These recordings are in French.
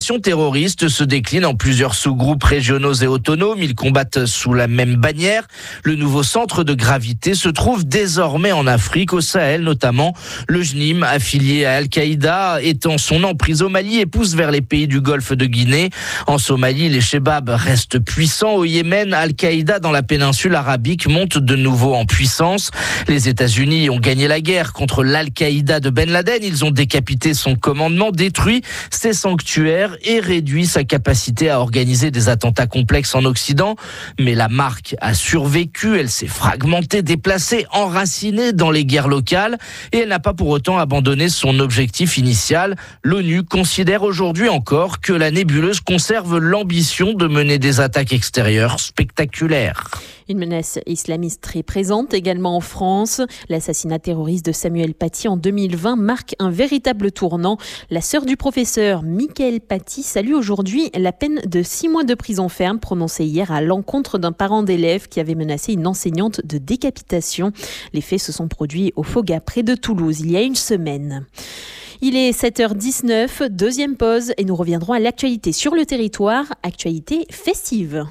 organisations terroristes se déclinent en plusieurs sous-groupes régionaux et autonomes. Ils combattent sous la même bannière. Le nouveau centre de gravité se trouve désormais en Afrique, au Sahel notamment. Le JNIM, affilié à Al-Qaïda, étend son emprise au Mali et pousse vers les pays du Golfe de Guinée. En Somalie, les Chebabs restent puissants. Au Yémen, Al-Qaïda dans la péninsule arabique monte de nouveau en puissance. Les États-Unis ont gagné la guerre contre l'Al-Qaïda de Ben Laden. Ils ont décapité son commandement, détruit ses sanctuaires et réduit sa capacité à organiser des attentats complexes en Occident. Mais la marque a survécu, elle s'est fragmentée, déplacée, enracinée dans les guerres locales et elle n'a pas pour autant abandonné son objectif initial. L'ONU considère aujourd'hui encore que la nébuleuse conserve l'ambition de mener des attaques extérieures spectaculaires. Une menace islamiste très présente également en France. L'assassinat terroriste de Samuel Paty en 2020 marque un véritable tournant. La sœur du professeur, Mickaël Paty, salue aujourd'hui la peine de 6 mois de prison ferme prononcée hier à l'encontre d'un parent d'élève qui avait menacé une enseignante de décapitation. Les faits se sont produits au Foga, près de Toulouse, il y a une semaine. Il est 7h19, deuxième pause et nous reviendrons à l'actualité sur le territoire, actualité festive.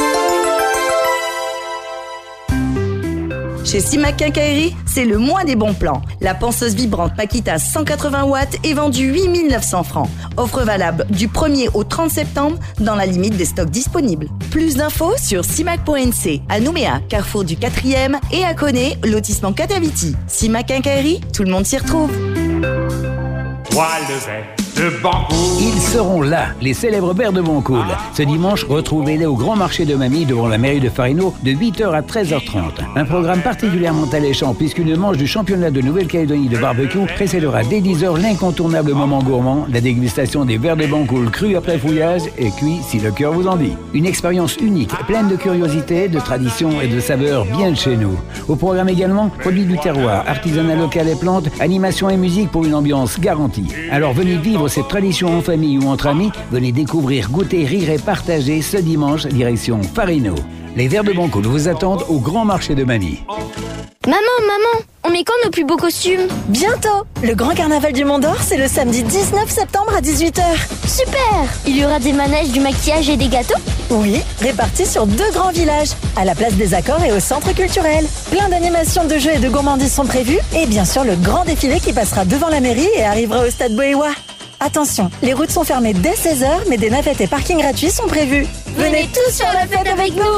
Chez Simac Quincaillerie, c'est le mois des bons plans. La ponceuse vibrante Makita 180 watts est vendue 8 900 francs. Offre valable du 1er au 30 septembre dans la limite des stocks disponibles. Plus d'infos sur simac.nc, à Nouméa, carrefour du 4e et à Koné, lotissement Kataviti. Simac Quincaillerie, tout le monde s'y retrouve. Ils seront là, les célèbres Bères de Boncoul. Ce dimanche, retrouvez-les au Grand Marché de Mamie devant la mairie de Farino de 8h à 13h30. Un programme particulièrement alléchant puisqu'une manche du championnat de Nouvelle-Calédonie de barbecue précédera dès 10h l'incontournable moment gourmand, la dégustation des Bères de Boncoul crus après fouillage et cuits si le cœur vous en dit. Une expérience unique, pleine de curiosité, de tradition et de saveurs bien de chez nous. Au programme également, produits du terroir, artisanat local et plantes, animation et musique pour une ambiance garantie. Alors venez vivre cette tradition en famille ou entre amis, venez découvrir, goûter, rire et partager ce dimanche direction Farino. Les Verres de Boncoul vous attendent au Grand Marché de Mamie. Maman, on met quand nos plus beaux costumes ? Bientôt. Le grand carnaval du Mont d'Or, c'est le samedi 19 septembre à 18h. Super ! Il y aura des manèges, du maquillage et des gâteaux ? Oui, répartis sur 2 grands villages, à la place des Accords et au centre culturel. Plein d'animations, de jeux et de gourmandises sont prévues, et bien sûr le grand défilé qui passera devant la mairie et arrivera au stade Boéwa. Attention, les routes sont fermées dès 16h, mais des navettes et parkings gratuits sont prévus. Venez tous faire la fête avec nous !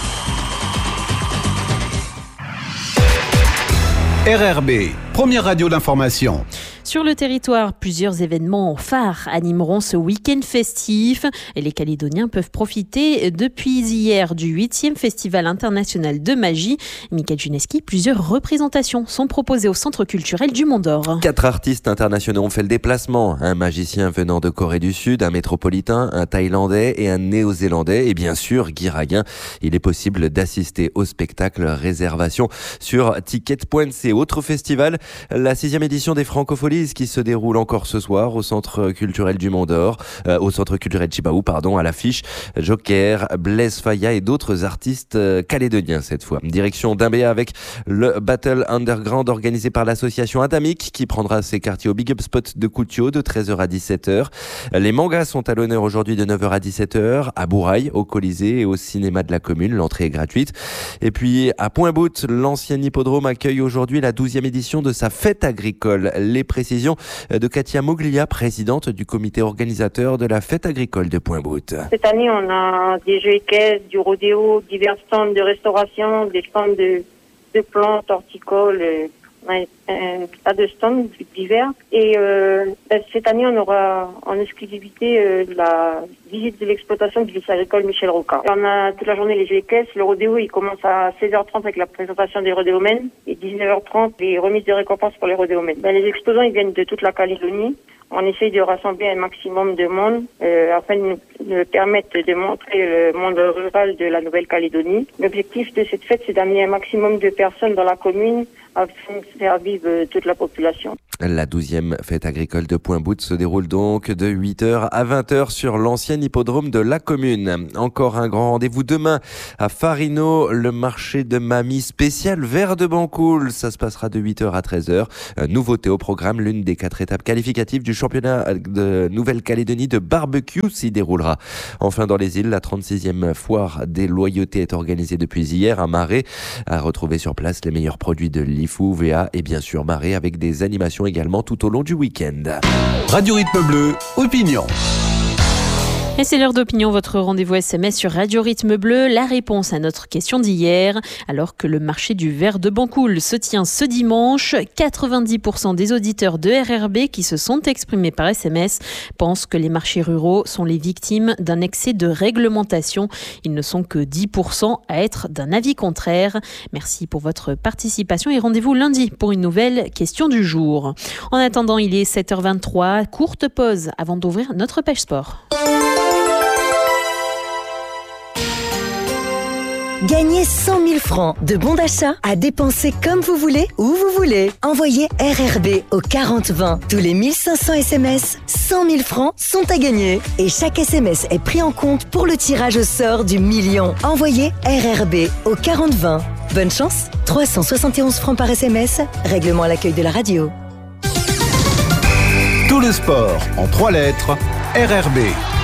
RRB, première radio d'information. Sur le territoire, plusieurs événements phares animeront ce week-end festif. Et les Calédoniens peuvent profiter depuis hier du 8e Festival international de magie. Michael Juneski, plusieurs représentations sont proposées au Centre culturel du Mont d'Or. 4 artistes internationaux ont fait le déplacement. Un magicien venant de Corée du Sud, un métropolitain, un Thaïlandais et un Néo-Zélandais. Et bien sûr, Guy Raguin. Il est possible d'assister au spectacle. Réservation sur ticket.nc. Autre festival, la 6e édition des Francopholies qui se déroule encore ce soir au Centre culturel du Mont d'Or, au Centre culturel Chibaou, à l'affiche Joker, Blaise Faya et d'autres artistes calédoniens cette fois. Direction d'Imbéa avec le Battle Underground organisé par l'association Adamic qui prendra ses quartiers au Big Up Spot de Koutio de 13h à 17h. Les mangas sont à l'honneur aujourd'hui de 9h à 17h à Bourail, au Colisée et au cinéma de la commune. L'entrée est gratuite. Et puis à Point-Bout, l'ancien hippodrome accueille aujourd'hui la 12e édition de sa fête agricole. Les précisions de Katia Moglia, présidente du comité organisateur de la fête agricole de Point-Bout. Cette année, on a des jeux équestres, du rodéo, divers stands de restauration, des stands de plantes horticoles, un tas de stands divers. Et cette année, on aura en exclusivité la visite de l'exploitation du lycée agricole Michel Roca. On a toute la journée les jeux équestres. Le rodéo, il commence à 16h30 avec la présentation des rodéomènes et 19h30 les remises de récompenses pour les rodéomènes. Les exposants, ils viennent de toute la Calédonie. On essaye de rassembler un maximum de monde afin de nous permettre de montrer le monde rural de la Nouvelle-Calédonie. L'objectif de cette fête, c'est d'amener un maximum de personnes dans la commune afin de faire vivre toute la population. La 12e fête agricole de Pointe-Boute se déroule donc de 8h à 20h sur l'ancien hippodrome de la commune. Encore un grand rendez-vous demain à Farino, le marché de Mamie spécial Vert de Bancoul. Ça se passera de 8h à 13h. Nouveauté au programme, l'une des 4 étapes qualificatives du championnat de Nouvelle-Calédonie de barbecue s'y déroulera. Enfin, dans les îles, la 36e foire des loyautés est organisée depuis hier à Marais. À retrouver sur place les meilleurs produits de l'IFU, VA et bien sûr Marais, avec des animations également tout au long du week-end. Radio Rythme Bleu, opinion. Et c'est l'heure d'opinion, votre rendez-vous SMS sur Radio Rythme Bleu. La réponse à notre question d'hier. Alors que le marché du verre de Bancoul se tient ce dimanche, 90% des auditeurs de RRB qui se sont exprimés par SMS pensent que les marchés ruraux sont les victimes d'un excès de réglementation. Ils ne sont que 10% à être d'un avis contraire. Merci pour votre participation et rendez-vous lundi pour une nouvelle question du jour. En attendant, il est 7h23. Courte pause avant d'ouvrir notre page sport. Gagnez 100 000 francs de bons d'achat à dépenser comme vous voulez, où vous voulez. Envoyez RRB au 4020. Tous les 1500 SMS, 100 000 francs sont à gagner. Et chaque SMS est pris en compte pour le tirage au sort du million. Envoyez RRB au 4020. Bonne chance, 371 francs par SMS. Règlement à l'accueil de la radio. Tout le sport en 3 lettres, RRB.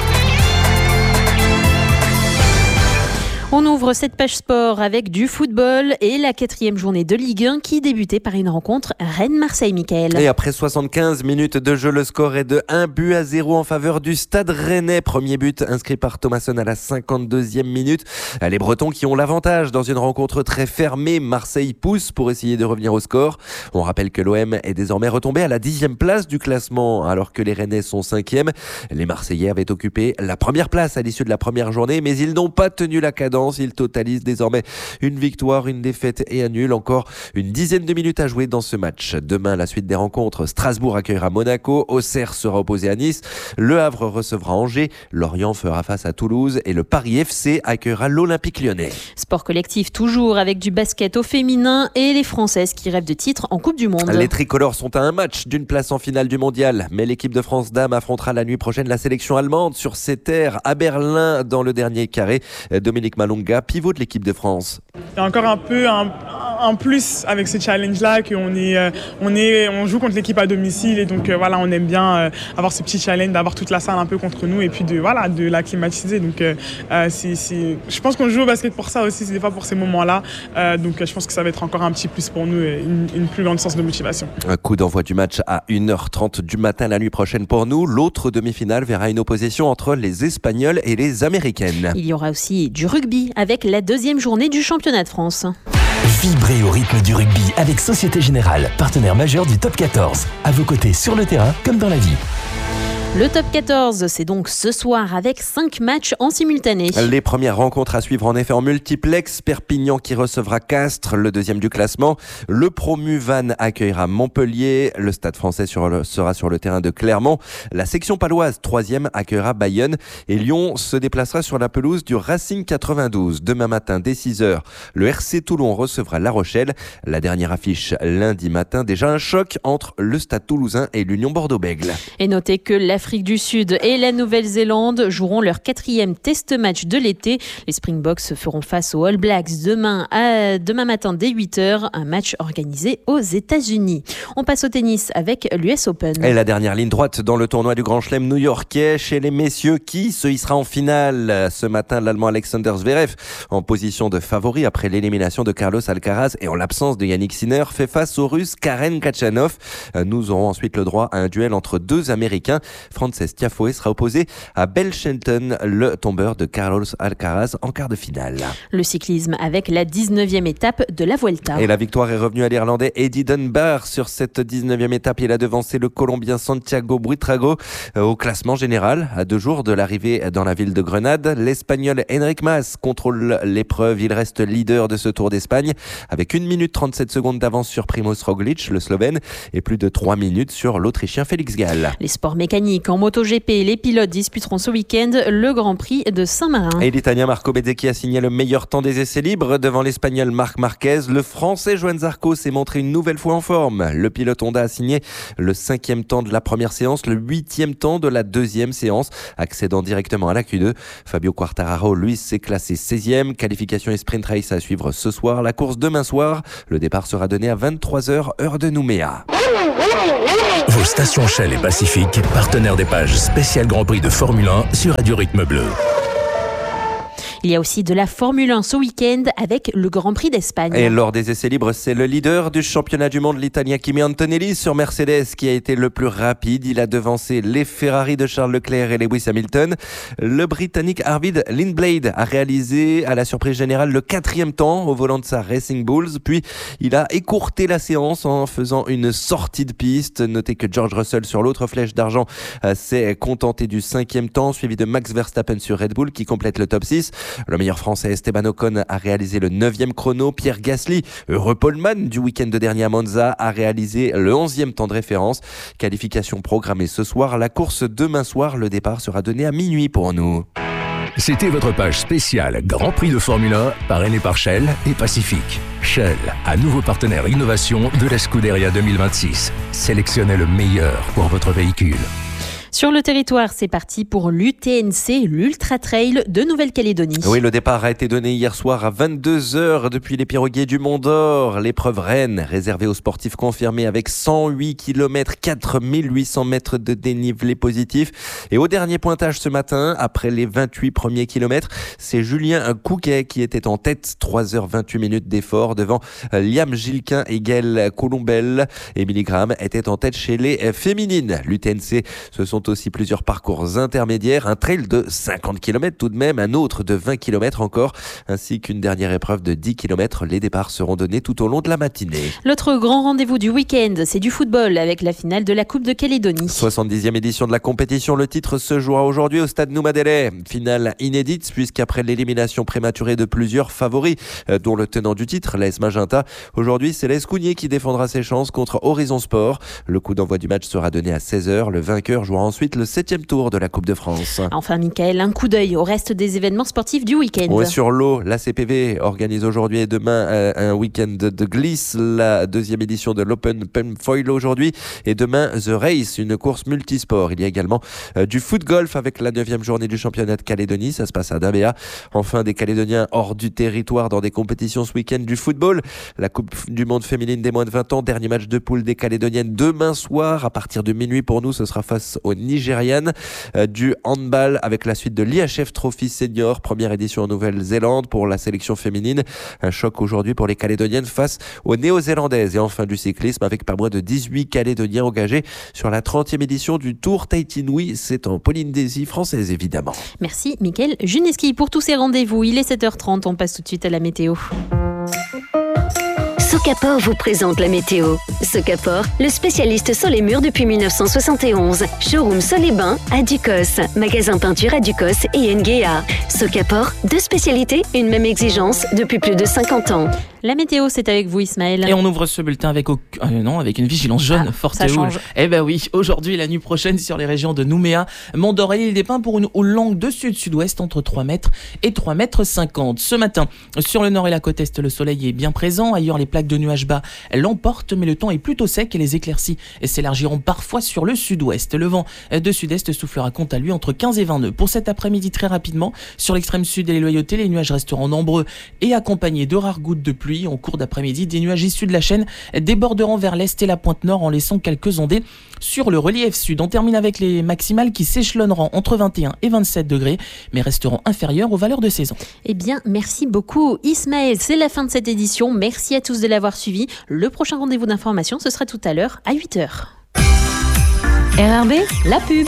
On ouvre cette page sport avec du football et la 4e journée de Ligue 1 qui débutait par une rencontre Rennes-Marseille, Mickaël. Et après 75 minutes de jeu, le score est de 1-0 en faveur du Stade Rennais. Premier but inscrit par Thomasson à la 52e minute. Les Bretons qui ont l'avantage dans une rencontre très fermée. Marseille pousse pour essayer de revenir au score. On rappelle que l'OM est désormais retombé à la 10e place du classement alors que les Rennais sont 5e. Les Marseillais avaient occupé la première place à l'issue de la première journée, mais ils n'ont pas tenu la cadence. Ils totalisent désormais une victoire, une défaite et un nul. Encore une dizaine de minutes à jouer dans ce match. Demain, la suite des rencontres. Strasbourg accueillera Monaco. Auxerre sera opposé à Nice. Le Havre recevra Angers. Lorient fera face à Toulouse. Et le Paris FC accueillera l'Olympique Lyonnais. Sport collectif toujours avec du basket au féminin et les Françaises qui rêvent de titre en Coupe du Monde. Les tricolores sont à un match d'une place en finale du mondial. Mais l'équipe de France Dames affrontera la nuit prochaine la sélection allemande sur ses terres à Berlin dans le dernier carré. Dominique Malonga, pivot de l'équipe de France. Il y a encore un peu un plus avec ce challenge-là, on joue contre l'équipe à domicile et donc voilà, on aime bien avoir ce petit challenge, d'avoir toute la salle un peu contre nous et puis de la climatiser. Donc je pense qu'on joue au basket pour ça aussi, c'est des fois pour ces moments-là. Donc je pense que ça va être encore un petit plus pour nous, une plus grande sens de motivation. Un coup d'envoi du match à 1h30 du matin la nuit prochaine pour nous. L'autre demi-finale verra une opposition entre les Espagnols et les Américaines. Il y aura aussi du rugby avec la 2e journée du championnat de France. Vibrez au rythme du rugby avec Société Générale, partenaire majeur du Top 14. À vos côtés sur le terrain comme dans la vie. Le Top 14, c'est donc ce soir avec 5 matchs en simultané. Les premières rencontres à suivre en effet en multiplex. Perpignan qui recevra Castres, le 2e du classement. Le promu Vannes accueillera Montpellier. Le Stade Français sera sur le terrain de Clermont. La section paloise, 3e, accueillera Bayonne. Et Lyon se déplacera sur la pelouse du Racing 92. Demain matin, dès 6h, le RC Toulon recevra La Rochelle. La dernière affiche lundi matin, déjà un choc entre le Stade Toulousain et l'Union Bordeaux-Bègles. Et notez que l'Afrique du Sud et la Nouvelle-Zélande joueront leur 4e test match de l'été. Les Springboks feront face aux All Blacks demain matin dès 8h, un match organisé aux États-Unis. On passe au tennis avec l'US Open. Et la dernière ligne droite dans le tournoi du Grand Chelem new-yorkais chez les messieurs qui se hissera en finale. Ce matin, l'Allemand Alexander Zverev, en position de favori après l'élimination de Carlos Alcaraz et en l'absence de Yannick Sinner, fait face au Russe Karen Khachanov. Nous aurons ensuite le droit à un duel entre 2 Américains. Frances Tiafoe sera opposé à Bell Shelton, le tombeur de Carlos Alcaraz en quart de finale. Le cyclisme avec la 19e étape de la Vuelta. Et la victoire est revenue à l'Irlandais Eddie Dunbar sur cette 19e étape. Il a devancé le Colombien Santiago Buitrago au classement général. À 2 jours de l'arrivée dans la ville de Grenade, l'Espagnol Enric Mas contrôle l'épreuve. Il reste leader de ce Tour d'Espagne avec 1 minute 37 secondes d'avance sur Primoz Roglic, le Slovène, et plus de 3 minutes sur l'Autrichien Félix Gall. Les sports mécaniques Britanniques. En MotoGP, les pilotes disputeront ce week-end le Grand Prix de Saint-Marin. Et l'Italien Marco Bezzecchi a signé le meilleur temps des essais libres devant l'Espagnol Marc Marquez. Le Français Johann Zarco s'est montré une nouvelle fois en forme. Le pilote Honda a signé le 5e temps de la première séance, le 8e temps de la deuxième séance, accédant directement à la Q2. Fabio Quartararo, lui, s'est classé 16e. Qualification et sprint race à suivre ce soir. La course demain soir. Le départ sera donné à 23h, heure de Nouméa. Vos stations Shell et Pacifique, partenaires des pages spéciales Grand Prix de Formule 1 sur Radio Rythme Bleu. Il y a aussi de la Formule 1 ce week-end avec le Grand Prix d'Espagne. Et lors des essais libres, c'est le leader du championnat du monde, l'Italien Kimi Antonelli, sur Mercedes qui a été le plus rapide. Il a devancé les Ferrari de Charles Leclerc et Lewis Hamilton. Le Britannique Arvid Lindblade a réalisé à la surprise générale le 4e temps au volant de sa Racing Bulls. Puis il a écourté la séance en faisant une sortie de piste. Notez que George Russell sur l'autre flèche d'argent s'est contenté du 5e temps, suivi de Max Verstappen sur Red Bull qui complète le top 6. Le meilleur français Esteban Ocon a réalisé le 9e chrono. Pierre Gasly, heureux poleman du week-end de dernier à Monza, a réalisé le 11e temps de référence. Qualification programmée ce soir. La course demain soir. Le départ sera donné à minuit pour nous. C'était votre page spéciale Grand Prix de Formule 1 parrainée par Shell et Pacifique. Shell, un nouveau partenaire innovation de la Scuderia 2026. Sélectionnez le meilleur pour votre véhicule. Sur le territoire, c'est parti pour l'UTNC, l'Ultra Trail de Nouvelle-Calédonie. Oui, le départ a été donné hier soir à 22h depuis les piroguiers du Mont d'Or. L'épreuve reine, réservée aux sportifs confirmés avec 108 km, 4800 mètres de dénivelé positif. Et au dernier pointage ce matin, après les 28 premiers kilomètres, c'est Julien Couquet qui était en tête. 3h28 minutes d'effort devant Liam Gilquin et Gaëlle Colombel. Émilie Graham était en tête chez les féminines. L'UTNC, ce sont aussi plusieurs parcours intermédiaires, un trail de 50 km tout de même, un autre de 20 km encore, ainsi qu'une dernière épreuve de 10 km. Les départs seront donnés tout au long de la matinée. L'autre grand rendez-vous du week-end, c'est du football avec la finale de la Coupe de Calédonie. 70e édition de la compétition, le titre se jouera aujourd'hui au stade Noumadélé. Finale inédite puisqu'après l'élimination prématurée de plusieurs favoris, dont le tenant du titre, l'AS Magenta, aujourd'hui c'est l'AS Cougnier qui défendra ses chances contre Horizon Sport. Le coup d'envoi du match sera donné à 16h. Le vainqueur jouera ensuite le 7e tour de la Coupe de France. Enfin, Mickaël, un coup d'œil au reste des événements sportifs du week-end. Ouais, sur l'eau, la CPV organise aujourd'hui et demain un week-end de glisse, la 2e édition de l'Open Penfoil aujourd'hui, et demain The Race, une course multisport. Il y a également du foot golf avec la 9e journée du championnat de Calédonie, ça se passe à Dabéa. Enfin, des Calédoniens hors du territoire dans des compétitions ce week-end, du football, la Coupe du monde féminine des moins de 20 ans, dernier match de poule des Calédoniennes demain soir à partir de minuit pour nous, ce sera face aux Nigérianes. Du handball avec la suite de l'IHF Trophy Senior, première édition en Nouvelle-Zélande pour la sélection féminine. Un choc aujourd'hui pour les Calédoniennes face aux Néo-Zélandaises. Et enfin du cyclisme avec pas moins de 18 Calédoniens engagés sur la 30e édition du Tour Tahiti Nui. C'est en Polynésie française évidemment. Merci Mickaël Juneski pour tous ces rendez-vous. Il est 7h30, on passe tout de suite à la météo. Socapor vous présente la météo. Socapor, le spécialiste sur les murs depuis 1971. Showroom Sol et Bain à Ducos. Magasin peinture à Ducos et Nguea. Socapor, deux spécialités, une même exigence depuis plus de 50 ans. La météo, c'est avec vous Ismaël. Et on ouvre ce bulletin avec une vigilance jaune forte et houle. Eh ben oui, aujourd'hui et la nuit prochaine sur les régions de Nouméa, Mont d'Or et l'île des Pins pour une houle longue de sud-sud-ouest entre 3 mètres et 3 mètres 50. Ce matin, sur le nord et la côte est, le soleil est bien présent. Ailleurs, les plaques de nuages bas l'emportent, mais le temps est plutôt sec et les éclaircies s'élargiront parfois sur le sud-ouest. Le vent de sud-est soufflera quant à lui entre 15 et 20 nœuds. Pour cet après-midi, très rapidement, sur l'extrême sud et les Loyautés, les nuages resteront nombreux et accompagnés de rares gouttes de pluie. En cours d'après-midi, des nuages issus de la chaîne déborderont vers l'est et la pointe nord en laissant quelques ondées sur le relief sud. On termine avec les maximales qui s'échelonneront entre 21 et 27 degrés, mais resteront inférieures aux valeurs de saison. Eh bien, merci beaucoup Ismaël. C'est la fin de cette édition. Merci à tous de l'avoir suivi. Le prochain rendez-vous d'information, ce sera tout à l'heure à 8h. RRB, la pub.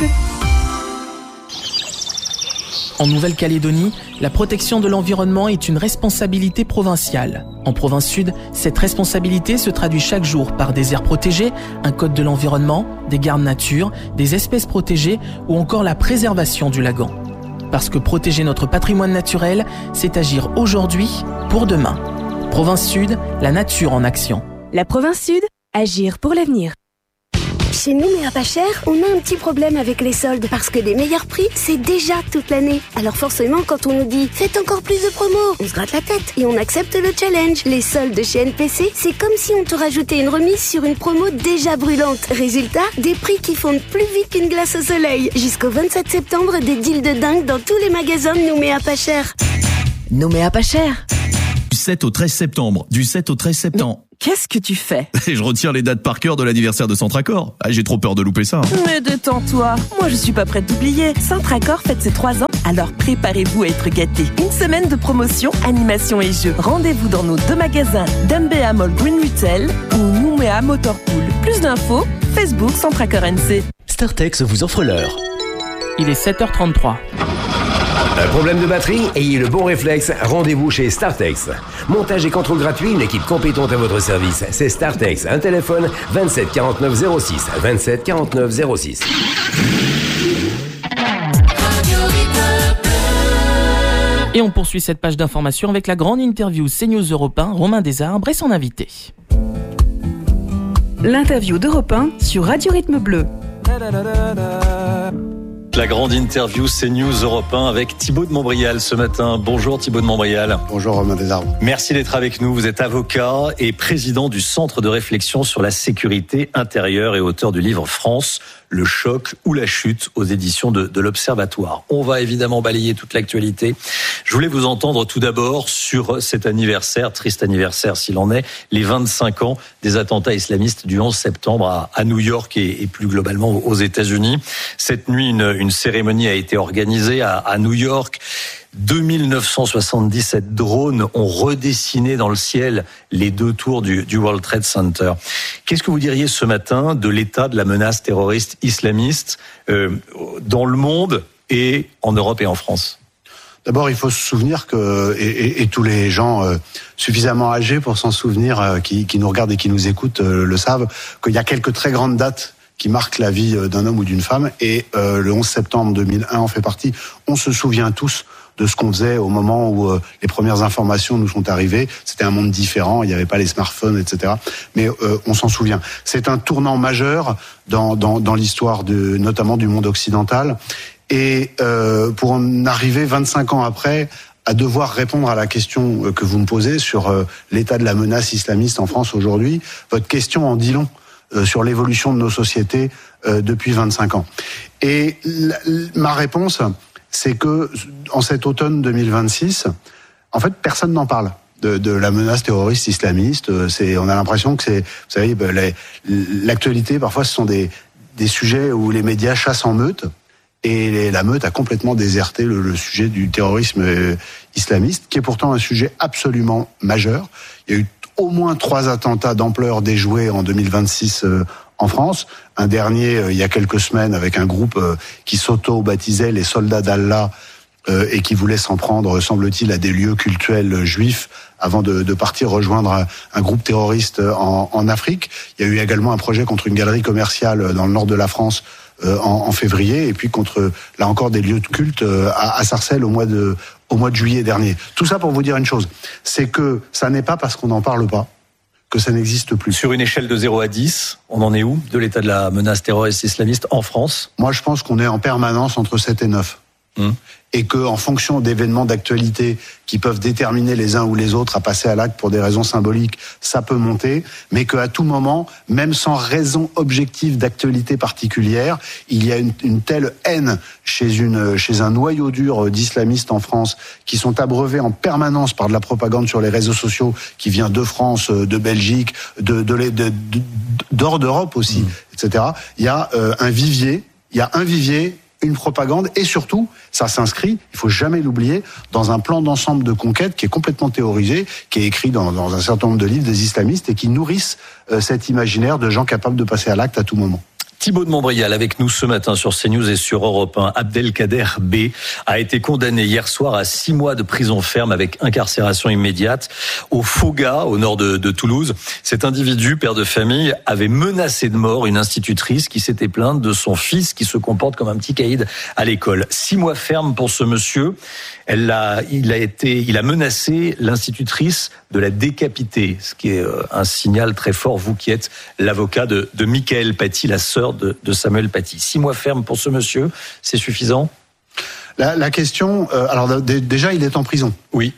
En Nouvelle-Calédonie, la protection de l'environnement est une responsabilité provinciale. En province sud, cette responsabilité se traduit chaque jour par des aires protégées, un code de l'environnement, des gardes nature, des espèces protégées ou encore la préservation du lagon. Parce que protéger notre patrimoine naturel, c'est agir aujourd'hui pour demain. Province sud, la nature en action. La province sud, agir pour l'avenir. Chez Nouméa Pas Cher, on a un petit problème avec les soldes parce que les meilleurs prix, c'est déjà toute l'année. Alors forcément, quand on nous dit « faites encore plus de promos », on se gratte la tête et on accepte le challenge. Les soldes chez NPC, c'est comme si on te rajoutait une remise sur une promo déjà brûlante. Résultat, des prix qui fondent plus vite qu'une glace au soleil. Jusqu'au 27 septembre, des deals de dingue dans tous les magasins de Nouméa Pas Cher. Nouméa Pas Cher. Du 7 au 13 septembre. Du 7 au 13 septembre. Qu'est-ce que tu fais? Je retire les dates par cœur de l'anniversaire de Centracor. J'ai trop peur de louper ça. Mais détends-toi. Moi, je suis pas prête d'oublier. Centracor fête ses 3 ans. Alors préparez-vous à être gâtés. Une semaine de promotion, animation et jeux. Rendez-vous dans nos 2 magasins, Dumbéa Mall Green Retail ou Nouméa Motorpool. Plus d'infos, Facebook Centracor NC. Startex vous offre l'heure. Il est 7h33. Un problème de batterie? Ayez le bon réflexe, rendez-vous chez Startex. Montage et contrôle gratuit, une équipe compétente à votre service. C'est Startex, un téléphone 27 49 06, 27 49 06. Et on poursuit cette page d'information avec la grande interview CNews Europe 1, Romain Desarbres et son invité. L'interview d'Europe 1 sur Radio Rythme Bleu. La grande interview CNews Europe 1 avec Thibaut de Montbrial ce matin. Bonjour Thibaut de Montbrial. Bonjour Romain Desarbres. Merci d'être avec nous. Vous êtes avocat et président du Centre de réflexion sur la sécurité intérieure et auteur du livre France, le choc ou la chute aux éditions de l'Observatoire. On va évidemment balayer toute l'actualité. Je voulais vous entendre tout d'abord sur cet anniversaire, triste anniversaire s'il en est, les 25 ans des attentats islamistes du 11 septembre à New York et plus globalement aux États-Unis. Cette nuit, une cérémonie a été organisée à New York. 2977 drones ont redessiné dans le ciel les 2 tours du World Trade Center. Qu'est-ce que vous diriez ce matin de l'état de la menace terroriste islamiste dans le monde et en Europe et en France ? D'abord, il faut se souvenir que, et tous les gens suffisamment âgés pour s'en souvenir, qui nous regardent et qui nous écoutent, le savent, qu'il y a quelques très grandes dates qui marquent la vie d'un homme ou d'une femme, et le 11 septembre 2001 en fait partie. On se souvient tous de ce qu'on faisait au moment où les premières informations nous sont arrivées. C'était un monde différent, il n'y avait pas les smartphones, etc. Mais on s'en souvient. C'est un tournant majeur dans l'histoire notamment du monde occidental. Et pour en arriver 25 ans après à devoir répondre à la question que vous me posez sur l'état de la menace islamiste en France aujourd'hui, votre question en dit long sur l'évolution de nos sociétés depuis 25 ans. Et ma réponse, c'est que en cet automne 2026, en fait, personne n'en parle de la menace terroriste islamiste. On a l'impression que c'est, vous savez, l'actualité parfois ce sont des sujets où les médias chassent en meute. Et la meute a complètement déserté le sujet du terrorisme islamiste, qui est pourtant un sujet absolument majeur. Il y a eu au moins 3 attentats d'ampleur déjoués en 2026 en France. Un dernier, il y a quelques semaines, avec un groupe qui s'auto-baptisait les soldats d'Allah et qui voulait s'en prendre, semble-t-il, à des lieux cultuels juifs avant de partir rejoindre un groupe terroriste en Afrique. Il y a eu également un projet contre une galerie commerciale dans le nord de la France en février, et puis contre, là encore, des lieux de culte à Sarcelles au mois de juillet dernier. Tout ça pour vous dire une chose, c'est que ça n'est pas parce qu'on n'en parle pas que ça n'existe plus. Sur une échelle de 0 à 10, on en est où de l'état de la menace terroriste islamiste en France ? Moi, je pense qu'on est en permanence entre 7 et 9. Et que, en fonction d'événements d'actualité qui peuvent déterminer les uns ou les autres à passer à l'acte pour des raisons symboliques, ça peut monter, mais qu'à tout moment, même sans raison objective d'actualité particulière, il y a une telle haine chez un noyau dur d'islamistes en France qui sont abreuvés en permanence par de la propagande sur les réseaux sociaux qui vient de France, de Belgique, d'hors d'Europe aussi, etc. Il y a un vivier, une propagande, et surtout, ça s'inscrit, il faut jamais l'oublier, dans un plan d'ensemble de conquête qui est complètement théorisé, qui est écrit dans un certain nombre de livres des islamistes et qui nourrissent cet imaginaire de gens capables de passer à l'acte à tout moment. Thibaut de Montbrial avec nous ce matin sur CNews et sur Europe 1. Abdelkader B a été condamné hier soir à 6 mois de prison ferme avec incarcération immédiate au Foga, au nord de Toulouse. Cet individu, père de famille, avait menacé de mort une institutrice qui s'était plainte de son fils qui se comporte comme un petit caïd à l'école. 6 mois ferme pour ce monsieur. Il a menacé l'institutrice de la décapiter, ce qui est un signal très fort, vous qui êtes l'avocat de Mickaëlle Paty, la sœur professeur de Samuel Paty. 6 mois ferme pour ce monsieur, c'est suffisant ? La question, alors déjà il est en prison. Oui.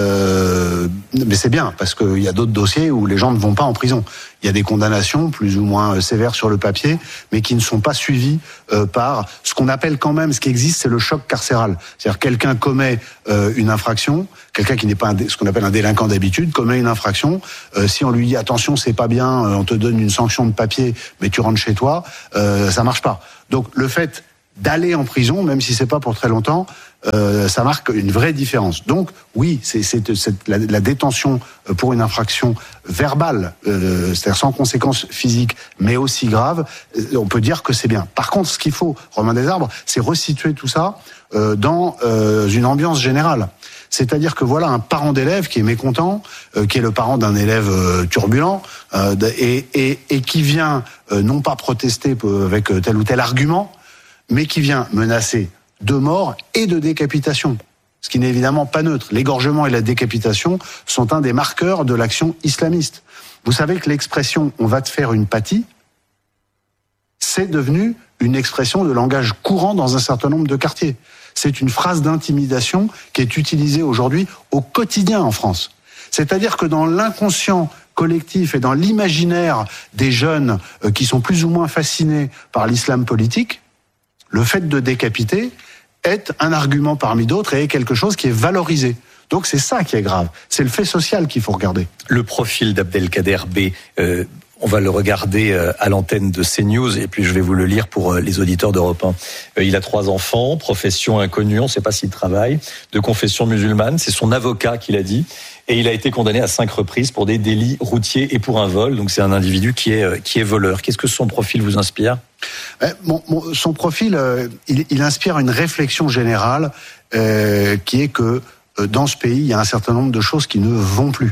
Mais c'est bien parce qu'il y a d'autres dossiers où les gens ne vont pas en prison. Il y a des condamnations plus ou moins sévères sur le papier, mais qui ne sont pas suivies par ce qu'on appelle quand même, ce qui existe, c'est le choc carcéral. C'est-à-dire quelqu'un commet une infraction, quelqu'un qui n'est pas ce qu'on appelle un délinquant d'habitude commet une infraction. Si on lui dit attention, c'est pas bien, on te donne une sanction de papier, mais tu rentres chez toi, ça marche pas. Donc le fait d'aller en prison, même si c'est pas pour très longtemps, ça marque une vraie différence. Donc oui, c'est la détention pour une infraction verbale, c'est-à-dire sans conséquences physiques, mais aussi graves, on peut dire que c'est bien. Par contre, ce qu'il faut, Romain Desarbres, c'est resituer tout ça dans une ambiance générale. C'est-à-dire que voilà un parent d'élève qui est mécontent, qui est le parent d'un élève turbulent, et qui vient non pas protester avec tel ou tel argument, mais qui vient menacer de mort et de décapitation, ce qui n'est évidemment pas neutre. L'égorgement et la décapitation sont un des marqueurs de l'action islamiste. Vous savez que l'expression « on va te faire une pâtie », c'est devenu une expression de langage courant dans un certain nombre de quartiers. C'est une phrase d'intimidation qui est utilisée aujourd'hui au quotidien en France. C'est-à-dire que dans l'inconscient collectif et dans l'imaginaire des jeunes qui sont plus ou moins fascinés par l'islam politique, le fait de décapiter est un argument parmi d'autres et est quelque chose qui est valorisé. Donc c'est ça qui est grave. C'est le fait social qu'il faut regarder. Le profil d'Abdelkader B, on va le regarder à l'antenne de CNews et puis je vais vous le lire pour les auditeurs d'Europe 1. Il a 3 enfants, profession inconnue, on ne sait pas s'il travaille, de confession musulmane, c'est son avocat qui l'a dit. Et il a été condamné à 5 reprises pour des délits routiers et pour un vol. Donc c'est un individu qui est voleur. Qu'est-ce que son profil vous inspire ? Son profil, il inspire une réflexion générale qui est que dans ce pays, il y a un certain nombre de choses qui ne vont plus.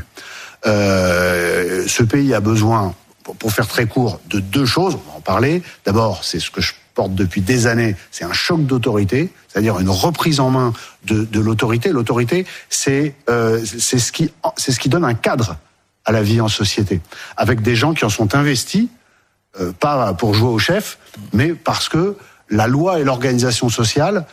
Ce pays a besoin, pour faire très court, de 2 choses. On va en parler. D'abord, c'est ce que je porte depuis des années, c'est un choc d'autorité, c'est-à-dire une reprise en main de l'autorité. L'autorité, c'est ce qui donne un cadre à la vie en société, avec des gens qui en sont investis, pas pour jouer au chef, mais parce que la loi et l'organisation sociale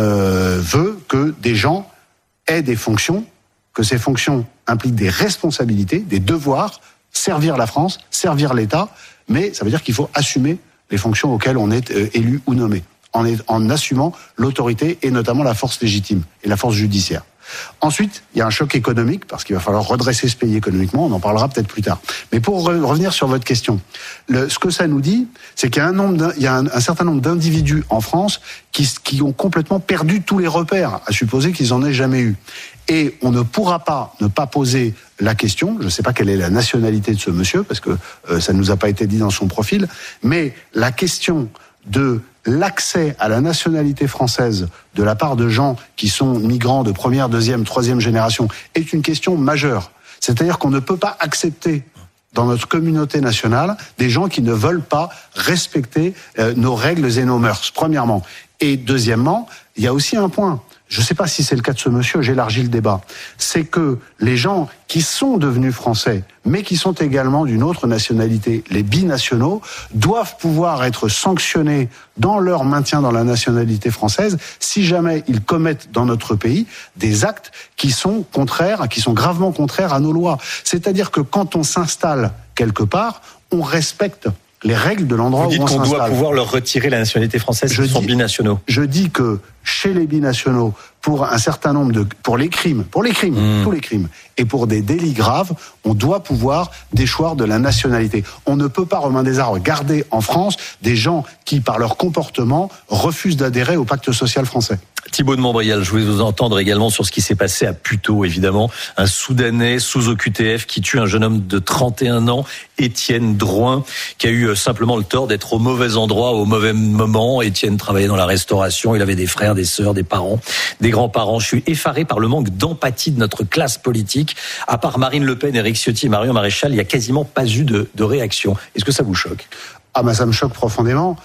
veut que des gens aient des fonctions, que ces fonctions impliquent des responsabilités, des devoirs, servir la France, servir l'État, mais ça veut dire qu'il faut assumer les fonctions auxquelles on est élu ou nommé, en assumant l'autorité et notamment la force légitime et la force judiciaire. Ensuite, il y a un choc économique, parce qu'il va falloir redresser ce pays économiquement, on en parlera peut-être plus tard. Mais pour revenir sur votre question, ce que ça nous dit, c'est qu'il y a un certain nombre d'individus en France qui ont complètement perdu tous les repères, à supposer qu'ils en aient jamais eu. Et on ne pourra pas ne pas poser la question, je ne sais pas quelle est la nationalité de ce monsieur, parce que ça ne nous a pas été dit dans son profil, mais la question de l'accès à la nationalité française de la part de gens qui sont migrants de première, deuxième, troisième génération est une question majeure. C'est-à-dire qu'on ne peut pas accepter dans notre communauté nationale des gens qui ne veulent pas respecter nos règles et nos mœurs, premièrement. Et deuxièmement, il y a aussi un point. Je ne sais pas si c'est le cas de ce monsieur, j'élargis le débat. C'est que les gens qui sont devenus français, mais qui sont également d'une autre nationalité, les binationaux, doivent pouvoir être sanctionnés dans leur maintien dans la nationalité française si jamais ils commettent dans notre pays des actes qui sont contraires, qui sont gravement contraires à nos lois. C'est-à-dire que quand on s'installe quelque part, on respecte les règles de l'endroit où on s'installe. Vous dites qu'on doit pouvoir leur retirer la nationalité française s'ils sont binationaux. Je dis que chez les binationaux, pour un certain nombre pour les crimes, tous les crimes, et pour des délits graves, on doit pouvoir déchoir de la nationalité. On ne peut pas, Romain Desarbres, garder en France des gens qui, par leur comportement, refusent d'adhérer au pacte social français. Thibaut de Montbrial, je voulais vous entendre également sur ce qui s'est passé à Puteaux, évidemment. Un Soudanais sous OQTF qui tue un jeune homme de 31 ans, Étienne Drouin, qui a eu simplement le tort d'être au mauvais endroit, au mauvais moment. Étienne travaillait dans la restauration, il avait des frères, des sœurs, des parents, des grands-parents. Je suis effaré par le manque d'empathie de notre classe politique. À part Marine Le Pen, Éric Ciotti et Marion Maréchal, il n'y a quasiment pas eu de réaction. Est-ce que ça vous choque ? Ça me choque profondément.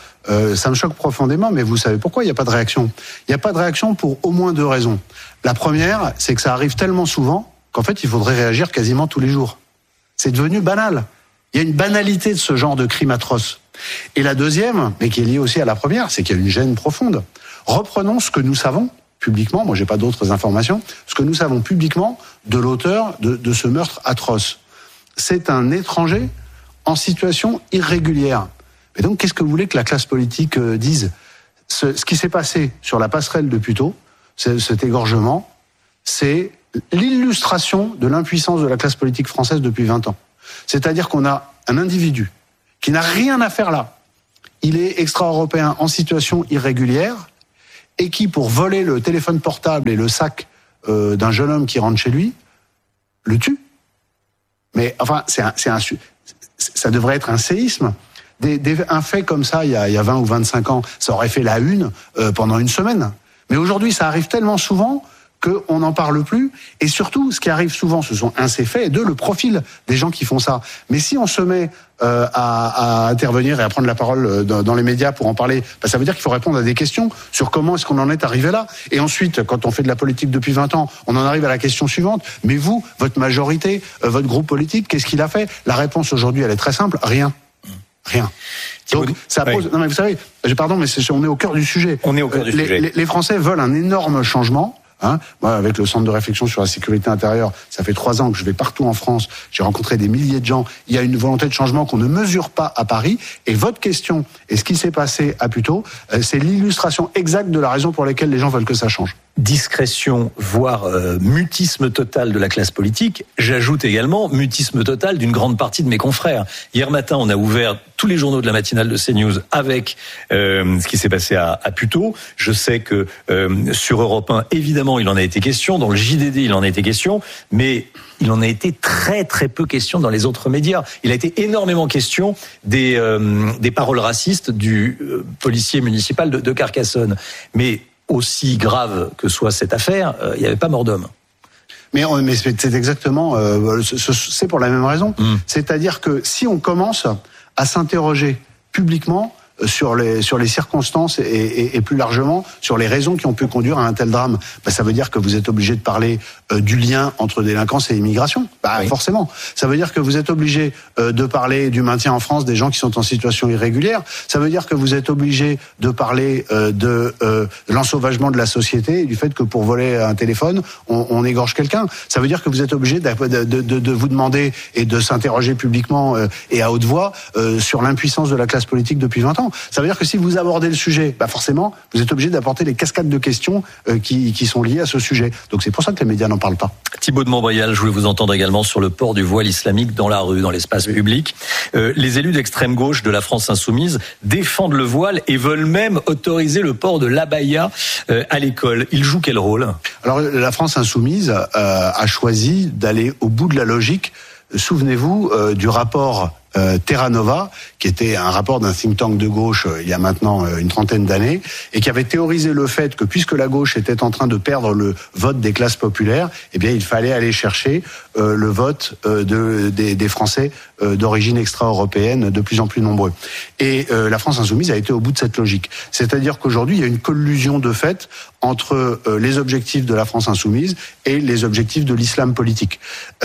Mais vous savez pourquoi il n'y a pas de réaction ? Il n'y a pas de réaction pour au moins 2 raisons. La première, c'est que ça arrive tellement souvent qu'en fait, il faudrait réagir quasiment tous les jours. C'est devenu banal. Il y a une banalité de ce genre de crime atroce. Et la deuxième, mais qui est liée aussi à la première, c'est qu'il y a une gêne profonde. Reprenons ce que nous savons publiquement, moi j'ai pas d'autres informations, ce que nous savons publiquement de l'auteur de ce meurtre atroce. C'est un étranger en situation irrégulière. Et donc qu'est-ce que vous voulez que la classe politique dise ? Ce qui s'est passé sur la passerelle de Puteaux, cet égorgement, c'est l'illustration de l'impuissance de la classe politique française depuis 20 ans. C'est-à-dire qu'on a un individu qui n'a rien à faire là. Il est extra-européen en situation irrégulière et qui, pour voler le téléphone portable et le sac d'un jeune homme qui rentre chez lui, le tue. Mais enfin, ça devrait être un séisme. Un fait comme ça, il y a 20 ou 25 ans, ça aurait fait la une pendant une semaine. Mais aujourd'hui, ça arrive tellement souvent qu'on n'en parle plus. Et surtout, ce qui arrive souvent, ce sont ces faits, et le profil des gens qui font ça. Mais si on se met à intervenir et à prendre la parole dans les médias pour en parler, ça veut dire qu'il faut répondre à des questions sur comment est-ce qu'on en est arrivé là. Et ensuite, quand on fait de la politique depuis 20 ans, on en arrive à la question suivante. Mais vous, votre majorité, votre groupe politique, qu'est-ce qu'il a fait ? La réponse aujourd'hui, elle est très simple. Rien. Donc, ça pose... Non, mais vous savez, pardon, mais on est au cœur du sujet. On est au cœur du sujet. Les Français veulent un énorme changement. Moi, avec le centre de réflexion sur la sécurité intérieure, ça fait 3 ans que je vais partout en France. J'ai rencontré des milliers de gens. Il y a une volonté de changement qu'on ne mesure pas à Paris. Et votre question, et ce qui s'est passé à Puteaux, c'est l'illustration exacte de la raison pour laquelle les gens veulent que ça change. Discrétion, voire mutisme total de la classe politique. J'ajoute également mutisme total d'une grande partie de mes confrères. Hier matin, on a ouvert tous les journaux de la matinale de CNews avec ce qui s'est passé à Puteaux. Je sais que sur Europe 1, évidemment, il en a été question. Dans le JDD, il en a été question. Mais il en a été très très peu question dans les autres médias. Il a été énormément question des paroles racistes du policier municipal de Carcassonne. Mais aussi grave que soit cette affaire, il n'y avait pas mort d'homme. Mais c'est exactement, c'est pour la même raison. C'est-à-dire que si on commence à s'interroger publiquement sur les circonstances et plus largement sur les raisons qui ont pu conduire à un tel drame, ça veut dire que vous êtes obligé de parler du lien entre délinquance et immigration. Oui. Forcément. Ça veut dire que vous êtes obligé de parler du maintien en France des gens qui sont en situation irrégulière. Ça veut dire que vous êtes obligé de parler de l'ensauvagement de la société et du fait que pour voler un téléphone, on égorge quelqu'un. Ça veut dire que vous êtes obligé de vous demander et de s'interroger publiquement et à haute voix sur l'impuissance de la classe politique depuis 20 ans. Ça veut dire que si vous abordez le sujet, forcément, vous êtes obligé d'apporter les cascades de questions qui sont liées à ce sujet. Donc c'est pour ça que les médias n'en parlent pas. Thibaut de Montbrial, je voulais vous entendre également sur le port du voile islamique dans la rue, dans l'espace public. Les élus d'extrême gauche de la France insoumise défendent le voile et veulent même autoriser le port de l'abaya à l'école. Ils jouent quel rôle ? Alors la France insoumise a choisi d'aller au bout de la logique. Souvenez-vous du rapport Terra Nova, qui était un rapport d'un think tank de gauche il y a maintenant une trentaine d'années, et qui avait théorisé le fait que puisque la gauche était en train de perdre le vote des classes populaires, eh bien il fallait aller chercher le vote des Français d'origine extra-européenne de plus en plus nombreux. Et la France insoumise a été au bout de cette logique. C'est-à-dire qu'aujourd'hui, il y a une collusion de fait entre les objectifs de la France insoumise et les objectifs de l'islam politique.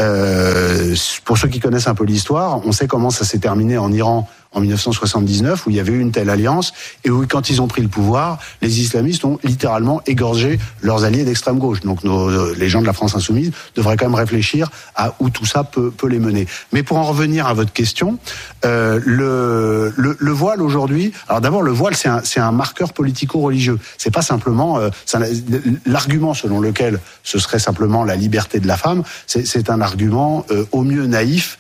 Pour ceux qui connaissent un peu l'histoire, on sait comment ça s'est terminé en Iran en 1979, où il y avait eu une telle alliance, et où, quand ils ont pris le pouvoir, les islamistes ont littéralement égorgé leurs alliés d'extrême gauche. Donc les gens de la France insoumise devraient quand même réfléchir à où tout ça peut les mener. Mais pour en revenir à votre question, le voile aujourd'hui, alors d'abord le voile c'est un marqueur politico-religieux. C'est pas simplement l'argument selon lequel ce serait simplement la liberté de la femme, c'est un argument au mieux naïf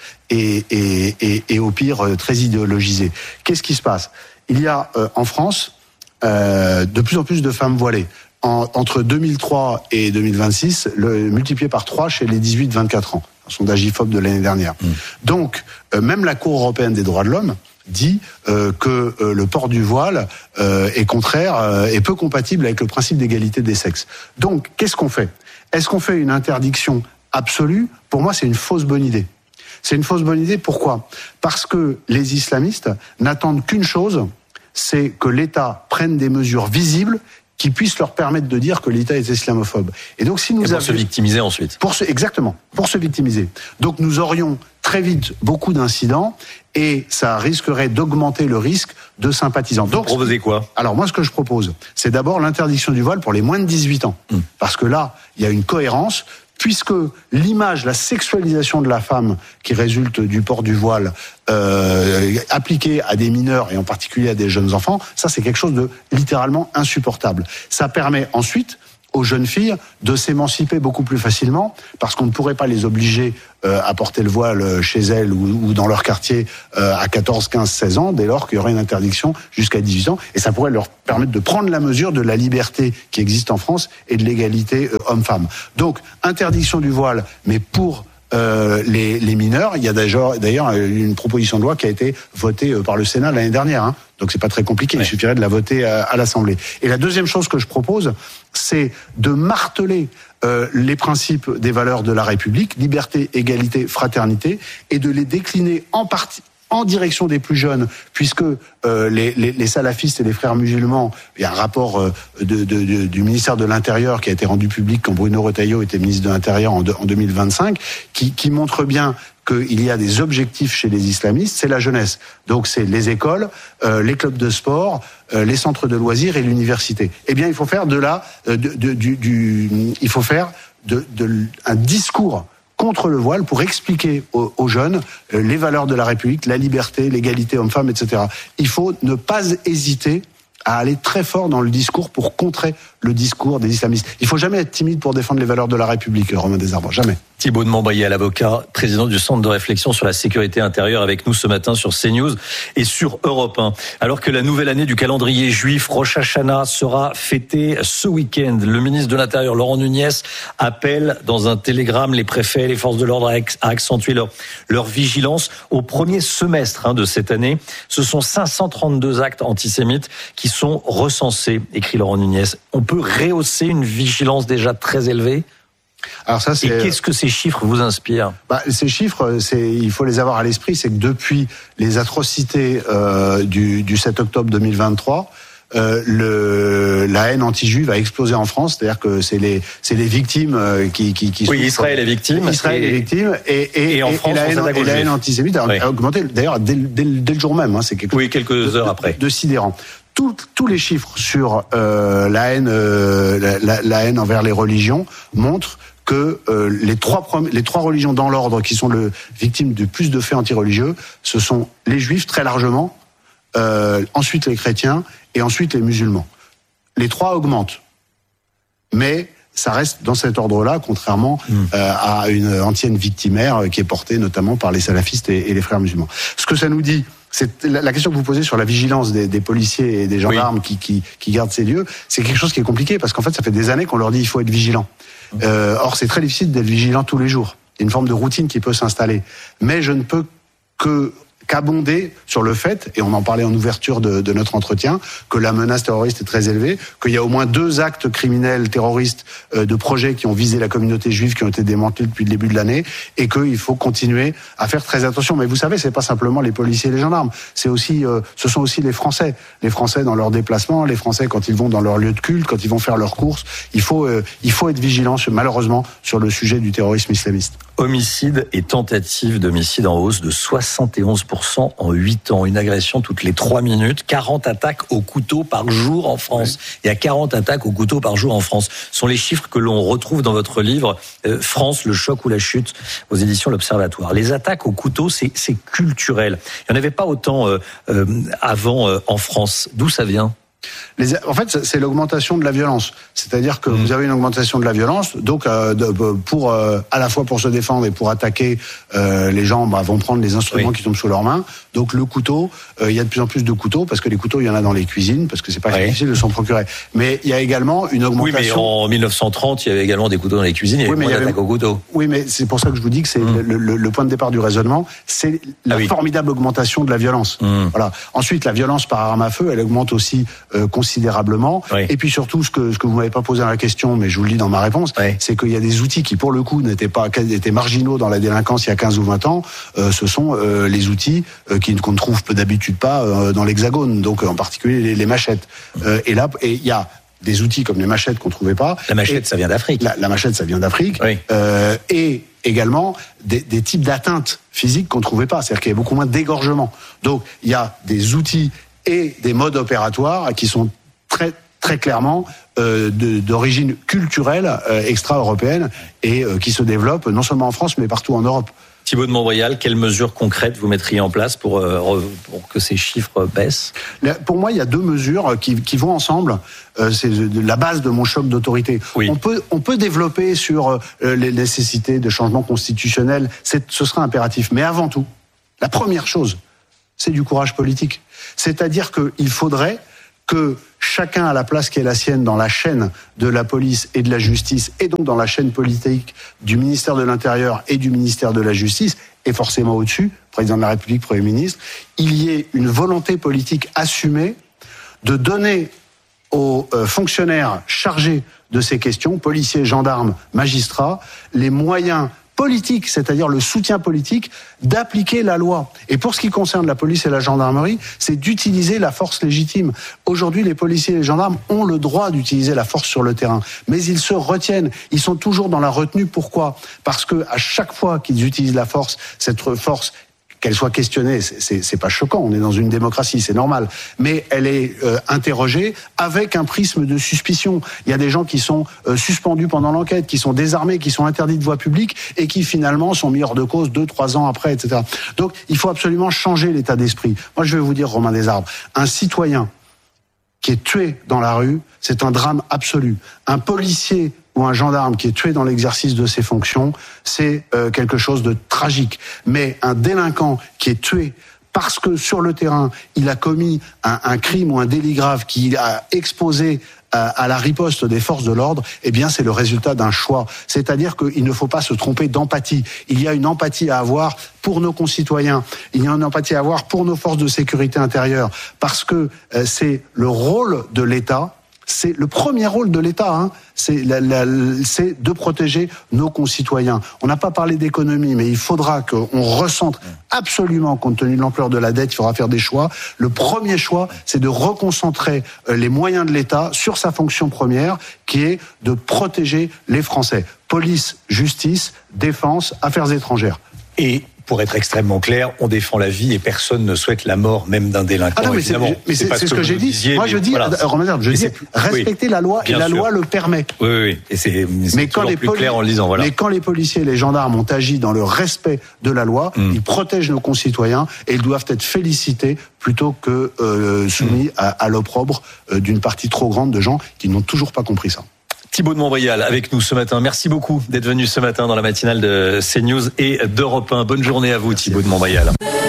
et au pire très idéologisé. Qu'est-ce qui se passe ? Il y a en France de plus en plus de femmes voilées. Entre 2003 et 2026, multiplié par 3 chez les 18-24 ans. Un sondage IFOP de l'année dernière. Donc, même la Cour européenne des droits de l'homme dit que le port du voile est contraire et peu compatible avec le principe d'égalité des sexes. Donc, qu'est-ce qu'on fait ? Est-ce qu'on fait une interdiction absolue ? Pour moi, c'est une fausse bonne idée. C'est une fausse bonne idée, pourquoi ? Parce que les islamistes n'attendent qu'une chose, c'est que l'État prenne des mesures visibles qui puisse leur permettre de dire que l'État est islamophobe. Et donc, si nous se victimiser ensuite. Exactement, pour se victimiser. Donc, nous aurions très vite beaucoup d'incidents et ça risquerait d'augmenter le risque de sympathisants. Donc, vous proposez quoi ? Alors, moi, ce que je propose, c'est d'abord l'interdiction du voile pour les moins de 18 ans. Parce que là, il y a une cohérence, puisque l'image, la sexualisation de la femme qui résulte du port du voile appliquée à des mineurs et en particulier à des jeunes enfants, ça c'est quelque chose de littéralement insupportable. Ça permet ensuite aux jeunes filles de s'émanciper beaucoup plus facilement parce qu'on ne pourrait pas les obliger à porter le voile chez elles ou dans leur quartier à 14, 15, 16 ans dès lors qu'il y aurait une interdiction jusqu'à 18 ans et ça pourrait leur permettre de prendre la mesure de la liberté qui existe en France et de l'égalité homme-femme. Donc interdiction du voile mais pour les mineurs, il y a d'ailleurs une proposition de loi qui a été votée par le Sénat l'année dernière. Donc c'est pas très compliqué, il suffirait de la voter à l'Assemblée. Et la deuxième chose que je propose, c'est de marteler les principes des valeurs de la République, liberté, égalité, fraternité, et de les décliner en direction des plus jeunes, puisque les salafistes et les frères musulmans, il y a un rapport du ministère de l'Intérieur qui a été rendu public quand Bruno Retailleau était ministre de l'Intérieur en 2025, qui montre bien qu'il y a des objectifs chez les islamistes, c'est la jeunesse. Donc c'est les écoles, les clubs de sport, les centres de loisirs et l'université. Eh bien, il faut faire un discours contre le voile pour expliquer aux jeunes les valeurs de la République, la liberté, l'égalité homme-femme, etc. Il faut ne pas hésiter à aller très fort dans le discours pour contrer le discours des islamistes. Il ne faut jamais être timide pour défendre les valeurs de la République, Romain Desarbres, jamais. Thibaut de Montbrial, l'avocat, président du Centre de réflexion sur la sécurité intérieure, avec nous ce matin sur CNews et sur Europe 1. Alors que la nouvelle année du calendrier juif, Rosh Hashanah, sera fêtée ce week-end, le ministre de l'Intérieur, Laurent Nunez, appelle dans un télégramme les préfets et les forces de l'ordre à accentuer leur vigilance au premier semestre de cette année. Ce sont 532 actes antisémites qui sont recensés, écrit Laurent Nunez. On peut rehausser une vigilance déjà très élevée ? Alors ça, et qu'est-ce que ces chiffres vous inspirent ? Ces chiffres, il faut les avoir à l'esprit, c'est que depuis les atrocités du 7 octobre 2023, la haine anti-juive a explosé en France, c'est-à-dire que c'est les victimes qui oui, Israël est victime. Israël est victime et en France, la haine antisémite a augmenté d'ailleurs dès le jour même. C'est quelque chose quelques heures après. De sidérant. Tous les chiffres sur la haine envers les religions montrent que les trois religions dans l'ordre qui sont victimes de plus de faits antireligieux, ce sont les juifs très largement, ensuite les chrétiens et ensuite les musulmans. Les trois augmentent, mais ça reste dans cet ordre-là, contrairement à une ancienne victimaire qui est portée notamment par les salafistes et les frères musulmans. Ce que ça nous dit, c'est la question que vous posez sur la vigilance des policiers et des gendarmes qui gardent ces lieux, c'est quelque chose qui est compliqué parce qu'en fait, ça fait des années qu'on leur dit il faut être vigilant. Or, c'est très difficile d'être vigilant tous les jours. Il y a une forme de routine qui peut s'installer. Mais je ne peux qu'abonder sur le fait, et on en parlait en ouverture de notre entretien, que la menace terroriste est très élevée, qu'il y a au moins 2 actes criminels terroristes de projets qui ont visé la communauté juive qui ont été démantelés depuis le début de l'année, et qu'il faut continuer à faire très attention. Mais vous savez, c'est pas simplement les policiers et les gendarmes, ce sont aussi les Français. Les Français dans leurs déplacements, les Français quand ils vont dans leur lieu de culte, quand ils vont faire leurs courses. Il faut être vigilant, malheureusement, sur le sujet du terrorisme islamiste. Homicide et tentative d'homicide en hausse de 71% en 8 ans. Une agression toutes les 3 minutes. 40 attaques au couteau par jour en France. Il y a 40 attaques au couteau par jour en France. Ce sont les chiffres que l'on retrouve dans votre livre France, le choc ou la chute, aux éditions L'Observatoire. Les attaques au couteau, c'est culturel. Il n'y en avait pas autant avant en France. D'où ça vient ? En fait, c'est l'augmentation de la violence. C'est-à-dire que vous avez une augmentation de la violence, donc pour à la fois pour se défendre et pour attaquer, les gens vont prendre les instruments qui tombent sous leurs mains. Donc le couteau, il y a de plus en plus de couteaux parce que les couteaux, il y en a dans les cuisines parce que c'est pas difficile de s'en procurer. Mais il y a également une augmentation. Oui, mais en 1930, il y avait également des couteaux dans les cuisines. Il y avait moins d'attaques au couteau. Oui, mais c'est pour ça que je vous dis que c'est le point de départ du raisonnement, c'est la formidable augmentation de la violence. Voilà. Ensuite, la violence par arme à feu, elle augmente aussi considérablement. Et puis surtout, ce que vous m'avez pas posé dans la question, mais je vous le dis dans ma réponse, c'est qu'il y a des outils qui, pour le coup, étaient marginaux dans la délinquance il y a 15 ou 20 ans. Ce sont les outils qu'on ne trouve d'habitude pas dans l'Hexagone, donc en particulier les machettes. Et il y a des outils comme les machettes qu'on trouvait pas. La machette, ça vient d'Afrique. La machette, ça vient d'Afrique. Oui. Et également des types d'atteintes physiques qu'on trouvait pas. C'est-à-dire qu'il y a beaucoup moins d'égorgements. Donc, il y a des outils et des modes opératoires qui sont très, très clairement d'origine culturelle extra-européenne et qui se développent non seulement en France, mais partout en Europe. Thibaut de Montbrial, quelles mesures concrètes vous mettriez en place pour que ces chiffres baissent ? Pour moi, il y a deux mesures qui vont ensemble. C'est la base de mon choc d'autorité. Oui. On peut développer sur les nécessités de changements constitutionnels. Ce sera impératif. Mais avant tout, la première chose, c'est du courage politique. C'est-à-dire qu'il faudrait que chacun a la place qui est la sienne dans la chaîne de la police et de la justice, et donc dans la chaîne politique du ministère de l'Intérieur et du ministère de la Justice, et forcément au-dessus, président de la République, Premier ministre, il y ait une volonté politique assumée de donner aux fonctionnaires chargés de ces questions, policiers, gendarmes, magistrats, les moyens politique, c'est-à-dire le soutien politique, d'appliquer la loi. Et pour ce qui concerne la police et la gendarmerie, c'est d'utiliser la force légitime. Aujourd'hui, les policiers et les gendarmes ont le droit d'utiliser la force sur le terrain, mais ils se retiennent. Ils sont toujours dans la retenue. Pourquoi ? Parce que à chaque fois qu'ils utilisent la force, cette force, qu'elle soit questionnée, c'est pas choquant, on est dans une démocratie, c'est normal, mais elle est interrogée avec un prisme de suspicion. Il y a des gens qui sont suspendus pendant l'enquête, qui sont désarmés, qui sont interdits de voie publique et qui finalement sont mis hors de cause 2-3 ans après, etc. Donc il faut absolument changer l'état d'esprit. Moi je vais vous dire, Romain Desarbres, un citoyen qui est tué dans la rue, c'est un drame absolu. Un policier ou un gendarme qui est tué dans l'exercice de ses fonctions, c'est quelque chose de tragique. Mais un délinquant qui est tué parce que sur le terrain, il a commis un crime ou un délit grave qui a exposé à la riposte des forces de l'ordre, eh bien c'est le résultat d'un choix. C'est-à-dire qu'il ne faut pas se tromper d'empathie. Il y a une empathie à avoir pour nos concitoyens. Il y a une empathie à avoir pour nos forces de sécurité intérieure. Parce que c'est le rôle de l'État. C'est le premier rôle de l'État, c'est de protéger nos concitoyens. On n'a pas parlé d'économie, mais il faudra qu'on recentre absolument, compte tenu de l'ampleur de la dette, il faudra faire des choix. Le premier choix, c'est de reconcentrer les moyens de l'État sur sa fonction première, qui est de protéger les Français. Police, justice, défense, affaires étrangères. Et pour être extrêmement clair, on défend la vie et personne ne souhaite la mort même d'un délinquant. Ah non, mais c'est ce que j'ai dit. Moi, je dis, voilà. Romain, je dis, respecter la loi, et la loi le permet. Oui. Et c'est toujours plus clair en le disant. Voilà. Mais quand les policiers et les gendarmes ont agi dans le respect de la loi, ils protègent nos concitoyens et ils doivent être félicités plutôt que soumis à l'opprobre d'une partie trop grande de gens qui n'ont toujours pas compris ça. Thibaut de Montbrial avec nous ce matin. Merci beaucoup d'être venu ce matin dans la matinale de CNews et d'Europe 1. Bonne journée à vous, Thibaut de Montbrial.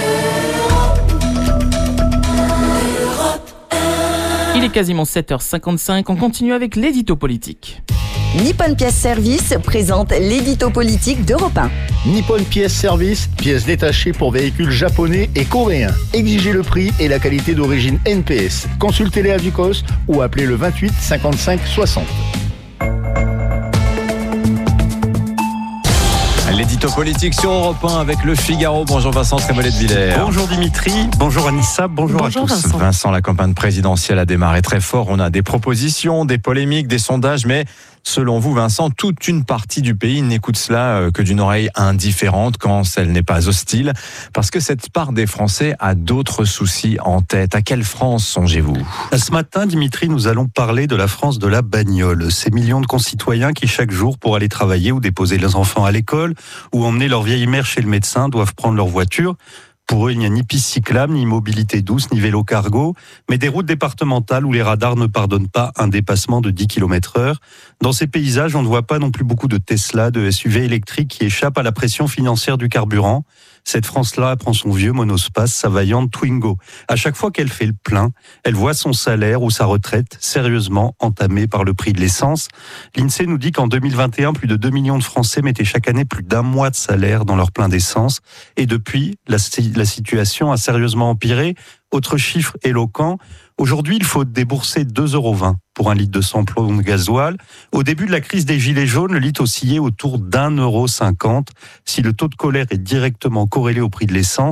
Il est quasiment 7h55. On continue avec l'édito politique. Nippon Pièce Service présente l'édito politique d'Europe 1. Nippon Pièce Service, pièces détachées pour véhicules japonais et coréens. Exigez le prix et la qualité d'origine NPS. Consultez-les à Ducos ou appelez le 28 55 60. L'édito politique sur Europe 1 avec Le Figaro. Bonjour Vincent Trémollet-de-Villers. Bonjour Dimitri, bonjour Anissa, bonjour à tous. Vincent, la campagne présidentielle a démarré très fort. On a des propositions, des polémiques, des sondages, mais selon vous Vincent, toute une partie du pays n'écoute cela que d'une oreille indifférente quand elle n'est pas hostile, parce que cette part des Français a d'autres soucis en tête. À quelle France songez-vous ? Ce matin, Dimitri, nous allons parler de la France de la bagnole. Ces millions de concitoyens qui chaque jour, pour aller travailler ou déposer leurs enfants à l'école ou emmener leur vieille mère chez le médecin, doivent prendre leur voiture. Pour eux, il n'y a ni piste cyclable, ni mobilité douce, ni vélo cargo, mais des routes départementales où les radars ne pardonnent pas un dépassement de 10 km/h. Dans ces paysages, on ne voit pas non plus beaucoup de Tesla, de SUV électriques qui échappent à la pression financière du carburant. Cette France-là prend son vieux monospace, sa vaillante Twingo. À chaque fois qu'elle fait le plein, elle voit son salaire ou sa retraite sérieusement entamée par le prix de l'essence. L'INSEE nous dit qu'en 2021, plus de 2 millions de Français mettaient chaque année plus d'1 mois de salaire dans leur plein d'essence. Et depuis, la situation a sérieusement empiré. Autre chiffre éloquent, aujourd'hui, il faut débourser 2,20 € pour un litre de samplon de gasoil. Au début de la crise des Gilets jaunes, le litre oscillait autour d'1,50 €. Si le taux de colère est directement corrélé au prix de l'essence,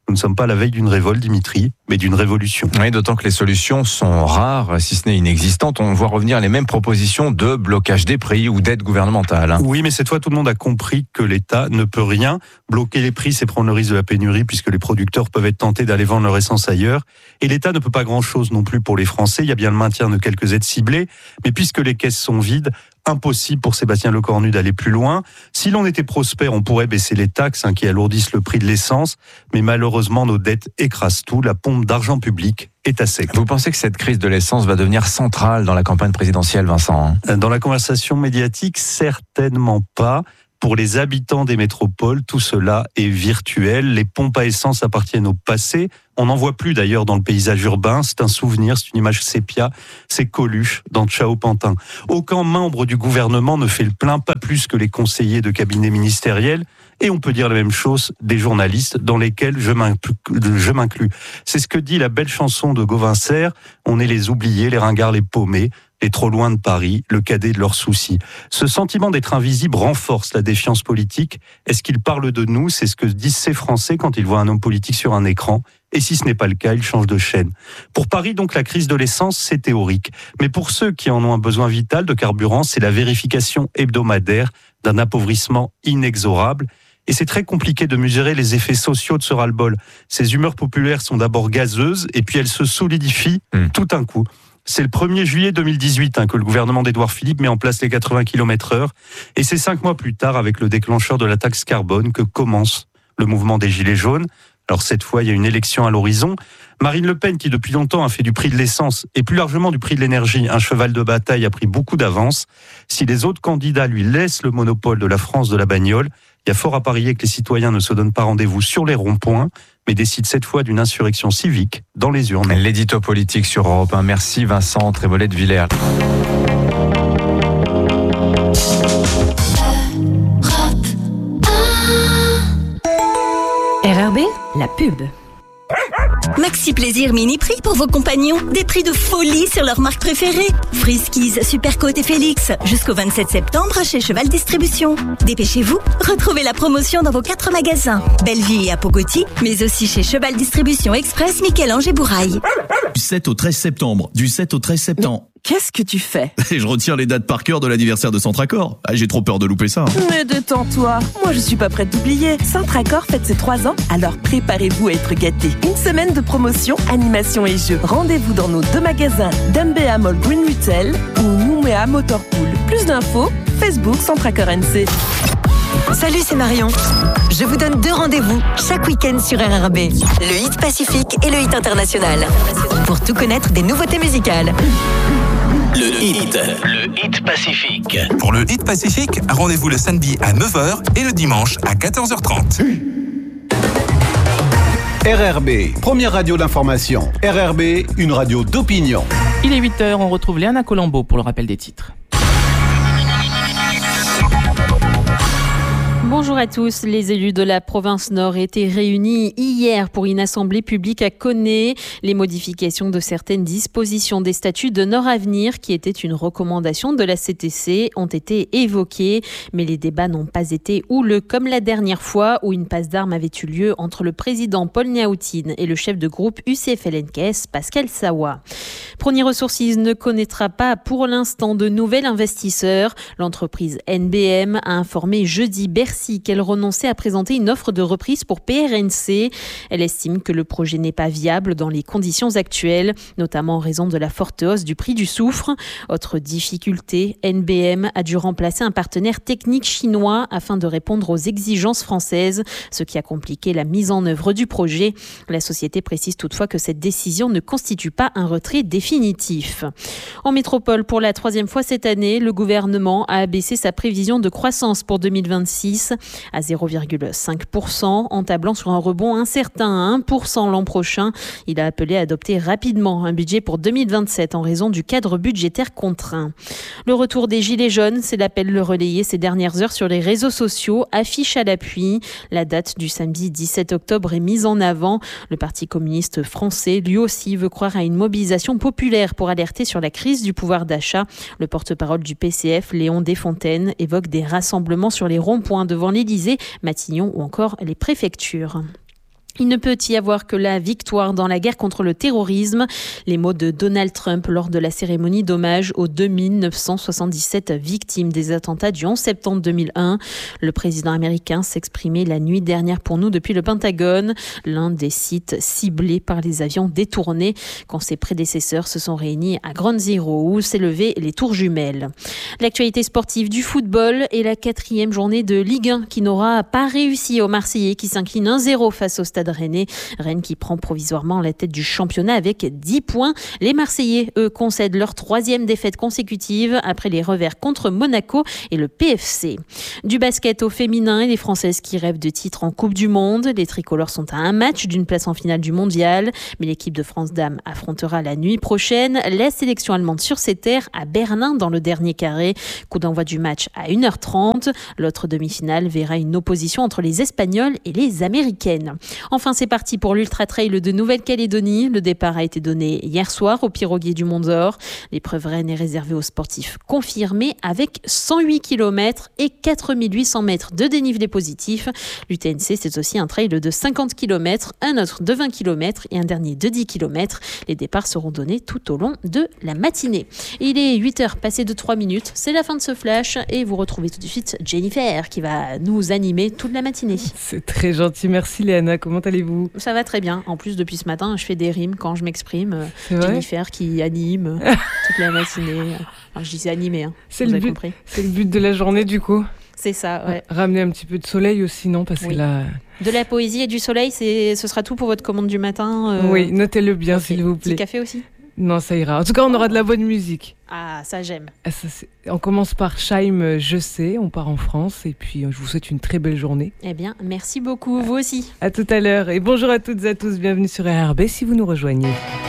Nous ne sommes pas à la veille d'une révolte, Dimitri, mais d'une révolution. Oui, d'autant que les solutions sont rares, si ce n'est inexistantes. On voit revenir les mêmes propositions de blocage des prix ou d'aide gouvernementale. Oui, mais cette fois, tout le monde a compris que l'État ne peut rien. Bloquer les prix, c'est prendre le risque de la pénurie, puisque les producteurs peuvent être tentés d'aller vendre leur essence ailleurs. Et l'État ne peut pas grand-chose non plus pour les Français. Il y a bien le maintien de quelques aides ciblées, mais puisque les caisses sont vides, impossible pour Sébastien Lecornu d'aller plus loin. Si l'on était prospère, on pourrait baisser les taxes qui alourdissent le prix de l'essence, mais malheureusement, nos dettes écrasent tout. La pompe d'argent public est à sec. Vous pensez que cette crise de l'essence va devenir centrale dans la campagne présidentielle, Vincent ? Dans la conversation médiatique, certainement pas. Pour les habitants des métropoles, tout cela est virtuel. Les pompes à essence appartiennent au passé. On n'en voit plus d'ailleurs dans le paysage urbain. C'est un souvenir, c'est une image sépia. C'est Coluche dans Ciao Pantin. Aucun membre du gouvernement ne fait le plein, pas plus que les conseillers de cabinet ministériel. Et on peut dire la même chose des journalistes, dans lesquels je m'inclus. C'est ce que dit la belle chanson de Gauvin Serre. On est les oubliés, les ringards, les paumés, les trop loin de Paris, le cadet de leurs soucis. Ce sentiment d'être invisible renforce la défiance politique. Est-ce qu'ils parlent de nous ? C'est ce que disent ces Français quand ils voient un homme politique sur un écran. Et si ce n'est pas le cas, ils changent de chaîne. Pour Paris, donc, la crise de l'essence, c'est théorique. Mais pour ceux qui en ont un besoin vital de carburant, c'est la vérification hebdomadaire d'un appauvrissement inexorable. Et c'est très compliqué de mesurer les effets sociaux de ce ras-le-bol. Ces humeurs populaires sont d'abord gazeuses, et puis elles se solidifient tout d'un coup. C'est le 1er juillet 2018 que le gouvernement d'Édouard Philippe met en place les 80 km/h. Et c'est 5 mois plus tard, avec le déclencheur de la taxe carbone, que commence le mouvement des Gilets jaunes. Alors cette fois, il y a une élection à l'horizon. Marine Le Pen, qui depuis longtemps a fait du prix de l'essence et plus largement du prix de l'énergie un cheval de bataille, a pris beaucoup d'avance. Si les autres candidats lui laissent le monopole de la France de la bagnole, il y a fort à parier que les citoyens ne se donnent pas rendez-vous sur les ronds-points, mais décident cette fois d'une insurrection civique dans les urnes. L'édito politique sur Europe 1. Merci Vincent Trémolet de Villers. RRB, la pub. Maxi Plaisir Mini Prix pour vos compagnons. Des prix de folie sur leurs marques préférées. Friskies, Supercoat et Félix. Jusqu'au 27 septembre chez Cheval Distribution. Dépêchez-vous, retrouvez la promotion dans vos 4 magasins. Belleville et Apogoti, mais aussi chez Cheval Distribution Express, Michel-Ange et Bouraille. Du 7 au 13 septembre. Du 7 au 13 septembre. Qu'est-ce que tu fais ? Je retire les dates par cœur de l'anniversaire de Centracor. J'ai trop peur de louper ça. Mais détends-toi. Moi, je suis pas prête d'oublier. Centracor fête ses 3 ans, alors préparez-vous à être gâtés. Une semaine de promotion, animation et jeux. Rendez-vous dans nos 2 magasins, Dambéa Mall Green Retail ou Nouméa Motorpool. Plus d'infos, Facebook Centracor NC. Salut, c'est Marion. Je vous donne 2 rendez-vous chaque week-end sur RRB. Le hit Pacifique et le hit international. Pour tout connaître des nouveautés musicales. Le hit Pacifique. Pour le hit Pacifique, rendez-vous le samedi à 9h et le dimanche à 14h30. RRB, première radio d'information. RRB, une radio d'opinion. Il est 8h, on retrouve Léana Colombo pour le rappel des titres. Bonjour à tous. Les élus de la province Nord étaient réunis hier pour une assemblée publique à Koné. Les modifications de certaines dispositions des statuts de Nord Avenir, qui étaient une recommandation de la CTC, ont été évoquées. Mais les débats n'ont pas été houleux, comme la dernière fois où une passe d'armes avait eu lieu entre le président Paul Niaoutine et le chef de groupe UCFLNKS, Pascal Sawa. Prony Ressources ne connaîtra pas pour l'instant de nouvel investisseur. L'entreprise NBM a informé jeudi Bercy qu'elle renonçait à présenter une offre de reprise pour PRNC. Elle estime que le projet n'est pas viable dans les conditions actuelles, notamment en raison de la forte hausse du prix du soufre. Autre difficulté, NBM a dû remplacer un partenaire technique chinois afin de répondre aux exigences françaises, ce qui a compliqué la mise en œuvre du projet. La société précise toutefois que cette décision ne constitue pas un retrait définitif. En métropole, pour la 3e fois cette année, le gouvernement a abaissé sa prévision de croissance pour 2026 à 0,5%, en tablant sur un rebond incertain à 1% l'an prochain. Il a appelé à adopter rapidement un budget pour 2027 en raison du cadre budgétaire contraint. Le retour des Gilets jaunes, c'est l'appel relayé ces dernières heures sur les réseaux sociaux, affiche à l'appui. La date du samedi 17 octobre est mise en avant. Le Parti communiste français, lui aussi, veut croire à une mobilisation populaire pour alerter sur la crise du pouvoir d'achat. Le porte-parole du PCF, Léon Desfontaines, évoque des rassemblements sur les ronds-points devant l'Élysée, Matignon ou encore les préfectures. Il ne peut y avoir que la victoire dans la guerre contre le terrorisme. Les mots de Donald Trump lors de la cérémonie d'hommage aux 2977 victimes des attentats du 11 septembre 2001. Le président américain s'exprimait la nuit dernière pour nous depuis le Pentagone, l'un des sites ciblés par les avions détournés quand ses prédécesseurs se sont réunis à Ground Zero où s'élevaient les tours jumelles. L'actualité sportive du football et la 4e journée de Ligue 1 qui n'aura pas réussi aux Marseillais qui s'inclinent 1-0 face au Stade Rennais. Rennes qui prend provisoirement la tête du championnat avec 10 points. Les Marseillais, eux, concèdent leur 3e défaite consécutive après les revers contre Monaco et le PFC. Du basket au féminin et les Françaises qui rêvent de titres en Coupe du Monde. Les tricolores sont à un match d'une place en finale du mondial. Mais l'équipe de France Dames affrontera la nuit prochaine la sélection allemande sur ses terres à Berlin dans le dernier carré. Coup d'envoi du match à 1h30. L'autre demi-finale verra une opposition entre les Espagnols et les Américaines. Enfin, c'est parti pour l'Ultra Trail de Nouvelle-Calédonie. Le départ a été donné hier soir au Piroguier du Mont d'Or. L'épreuve Rennes est réservée aux sportifs confirmés avec 108 km et 4800 mètres de dénivelé positif. L'UTNC, c'est aussi un trail de 50 km, un autre de 20 km et un dernier de 10 km. Les départs seront donnés tout au long de la matinée. Il est 8h passé de 3 minutes. C'est la fin de ce flash et vous retrouvez tout de suite Jennifer qui va nous animer toute la matinée. C'est très gentil. Merci Léana. Comment allez-vous ? Ça va très bien. En plus, depuis ce matin, je fais des rimes quand je m'exprime. Jennifer qui anime toute la matinée. Enfin, je disais animer, hein, c'est le but de la journée du coup. C'est ça, ouais. Ramener un petit peu de soleil aussi, non ? Parce que là... De la poésie et du soleil, ce sera tout pour votre commande du matin. Oui, notez-le bien, s'il vous plaît. Petit café aussi ? Non, ça ira. En tout cas, on aura de la bonne musique. Ah, ça j'aime. On commence par Scheim, Je sais, on part en France et puis je vous souhaite une très belle journée. Eh bien, merci beaucoup, vous aussi. À tout à l'heure et bonjour à toutes et à tous, bienvenue sur RRB si vous nous rejoignez.